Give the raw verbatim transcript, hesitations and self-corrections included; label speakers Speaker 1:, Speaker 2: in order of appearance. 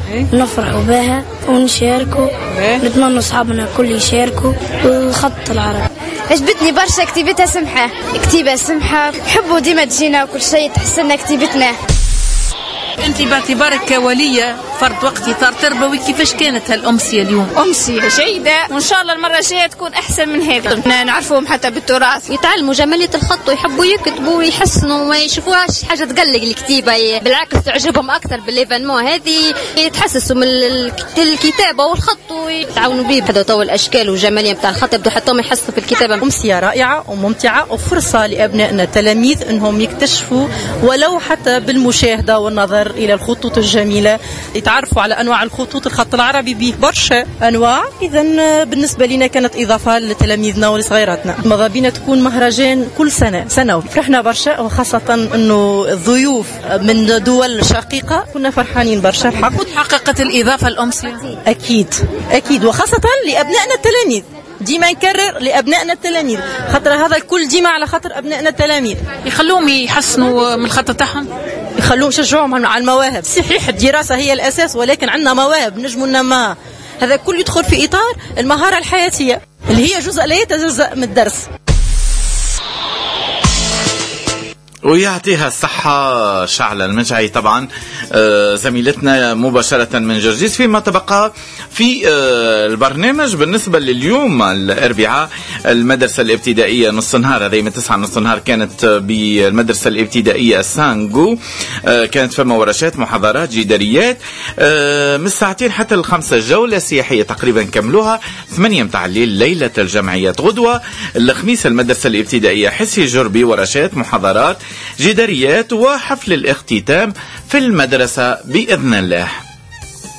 Speaker 1: نفرحوا بها ونشاركوا، نتمنى أصحابنا كل يشاركوا الخط العربي.
Speaker 2: عجبتني برشا كتيبتها سمحة، كتيبة سمحة، نحبوا ديما تجينا وكل شيء تحسنا كتيبتنا.
Speaker 3: انت باعتبارك كولية فرد وقت اطار تربوي، كيفاش كانت هالامسيه اليوم؟
Speaker 2: امسيه جيده، وان شاء الله المره الجايه تكون احسن من هذا، نعرفوهم حتى بالتراث،
Speaker 4: يتعلموا جماليه الخط ويحبوا يكتبوا ويحسنوا وما يشوفوهاش حاجه تقلق الكتيبه، بالعكس تعجبهم اكثر بالليفانمون هذه، يتحسسوا من الكتابه والخط ويتعاونوا به. هذا تو الاشكال والجماليه بتاع الخط يبدو حتى يحسوا في الكتابه.
Speaker 5: امسيه رائعه وممتعه وفرصه لابنائنا التلاميذ انهم يكتشفوا ولو حتى بالمشاهده والنظر الى الخطوط الجميله، يتعرفوا على انواع الخطوط. الخط العربي به برشا انواع، اذا بالنسبه لنا كانت اضافه لتلاميذنا ولصغيراتنا. ماذا بينا تكون مهرجان كل سنه سنوي، فرحنا برشا، وخاصه انه الضيوف من دول شقيقه كنا فرحانين برشا.
Speaker 3: الحق تحققت الاضافه الامسيه
Speaker 5: اكيد اكيد، وخاصه لابنائنا التلاميذ. ديما نكرر لابنائنا التلاميذ، خاطر هذا الكل ديما على خاطر ابنائنا التلاميذ،
Speaker 3: يخلوهم يحسنوا من الخط تاعهم،
Speaker 5: يخلوهم يشجعوهم على المواهب. صحيح الدراسه هي الاساس، ولكن عندنا مواهب نجموا ننماها، هذا كل يدخل في اطار المهاره الحياتيه اللي هي جزء لا يتجزأ من الدرس.
Speaker 6: ويعطيها الصحة شعلة المجعي طبعا زميلتنا مباشرة من جرجيس. فيما تبقى في البرنامج بالنسبة لليوم الأربعاء، المدرسة الابتدائية نص نهار، هذه من تسعة نص نهار كانت بالمدرسة الابتدائية السانجو، كانت فما ورشات محاضرات جداريات من الساعتين حتى الخمسة، جولة سياحية تقريبا كملوها. ثمانية متاع الليل ليلة الجمعيات. غدوة الخميس المدرسة الابتدائية حسي جربي، ورشات محاضرات جداريات وحفل الاختتام في المدرسة بإذن الله.